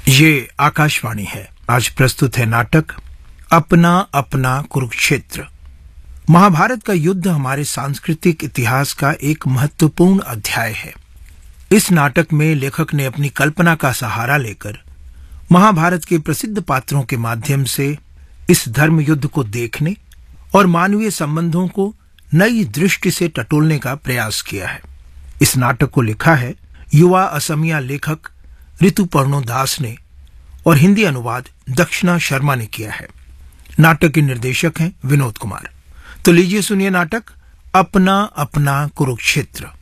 ये आकाशवाणी है। आज प्रस्तुत है नाटक अपना अपना कुरुक्षेत्र। महाभारत का युद्ध हमारे सांस्कृतिक इतिहास का एक महत्वपूर्ण अध्याय है। इस नाटक में लेखक ने अपनी कल्पना का सहारा लेकर महाभारत के प्रसिद्ध पात्रों के माध्यम से इस धर्म युद्ध को देखने और मानवीय संबंधों को नई दृष्टि से टटोलने का प्रयास किया है। इस नाटक को लिखा है युवा असमिया लेखक ऋतुपर्णो दास ने और हिंदी अनुवाद दक्षिणा शर्मा ने किया है। नाटक के निर्देशक हैं विनोद कुमार। तो लीजिए सुनिए नाटक अपना अपना कुरुक्षेत्र।